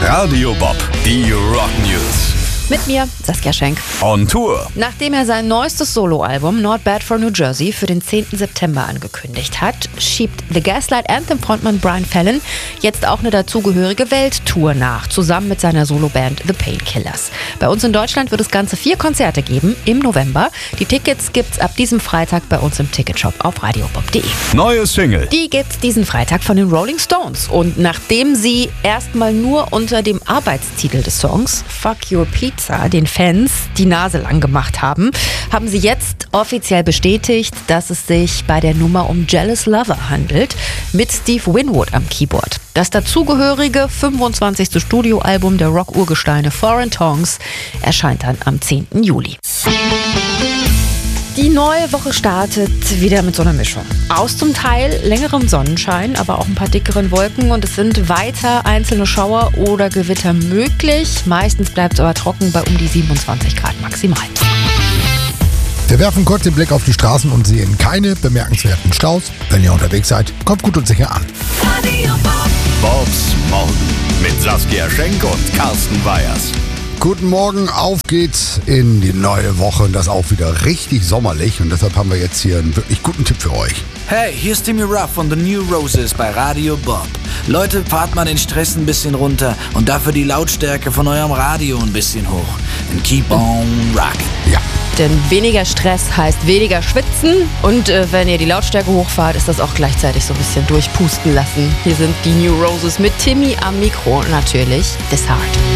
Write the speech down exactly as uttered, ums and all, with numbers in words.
Radio Bob, die Rock News. Mit mir, Saskia Schenk. On Tour. Nachdem er sein neuestes Soloalbum Not Bad for New Jersey für den zehnten September angekündigt hat, schiebt The Gaslight Anthem-Frontmann Brian Fallon jetzt auch eine dazugehörige Welttour nach, zusammen mit seiner Soloband The Painkillers. Bei uns in Deutschland wird es ganze vier Konzerte geben im November. Die Tickets gibt's ab diesem Freitag bei uns im Ticketshop auf radiobob punkt de. Neue Single. Die gibt's diesen Freitag von den Rolling Stones. Und nachdem sie erstmal nur unter dem Arbeitstitel des Songs Fuck Your Pizza den Fans die Nase lang gemacht haben, haben sie jetzt offiziell bestätigt, dass es sich bei der Nummer um Jealous Lover handelt, mit Steve Winwood am Keyboard. Das dazugehörige fünfundzwanzigste Studioalbum der Rock-Urgesteine Foreign Tongues erscheint dann am zehnten Juli. Die neue Woche startet wieder mit so einer Mischung. Aus zum Teil längerem Sonnenschein, aber auch ein paar dickeren Wolken und es sind weiter einzelne Schauer oder Gewitter möglich. Meistens bleibt es aber trocken bei um die siebenundzwanzig Grad maximal. Wir werfen kurz den Blick auf die Straßen und sehen keine bemerkenswerten Staus. Wenn ihr unterwegs seid, kommt gut und sicher an. Bobs Morgen mit Saskia Schenk und Carsten Weyers. Guten Morgen, auf geht's in die neue Woche und das auch wieder richtig sommerlich und deshalb haben wir jetzt hier einen wirklich guten Tipp für euch. Hey, hier ist Timmy Ruff von The New Roses bei Radio Bob. Leute, fahrt mal den Stress ein bisschen runter und dafür die Lautstärke von eurem Radio ein bisschen hoch. And keep on rockin'. Ja. Denn weniger Stress heißt weniger schwitzen und äh, wenn ihr die Lautstärke hochfahrt, ist das auch gleichzeitig so ein bisschen durchpusten lassen. Hier sind die New Roses mit Timmy am Mikro, natürlich This Heart.